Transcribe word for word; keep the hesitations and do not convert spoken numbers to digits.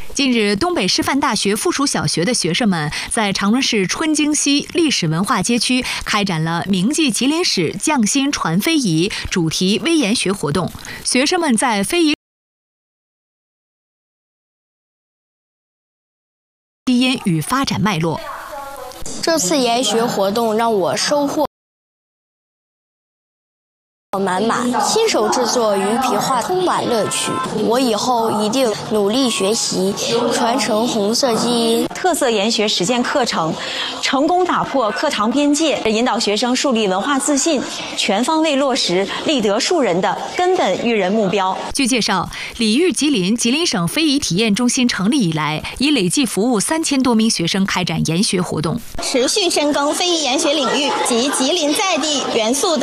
近日，东北师范大学附属小学的学生们在长春市春京西历史文化街区开展了铭记吉林史匠心传非遗主题微研学活动。学生们在非遗基因与发展脉络。 这次研学活动让我收获满满，亲手制作鱼皮画充满乐趣。我以后一定努力学习，传承红色基因。 特色研学实践课程，成功打破课堂边界，引导学生树立文化自信，全方位落实立德树人的根本育人目标。 据介绍，礼遇吉林吉林省非遗体验中心成立以来，已累计服务三千多名学生开展研学活动， 持续深耕非遗研学领域及吉林在地元素的